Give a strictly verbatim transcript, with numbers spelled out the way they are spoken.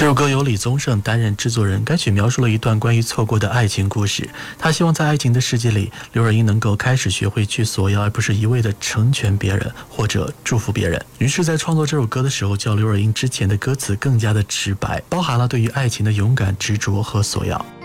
这首歌由李宗盛担任制作人，该曲描述了一段关于错过的爱情故事。他希望在爱情的世界里，刘若英能够开始学会去索要，而不是一味的成全别人或者祝福别人。于是在创作这首歌的时候，较刘若英之前的歌词更加的直白，包含了对于爱情的勇敢、执着和索要。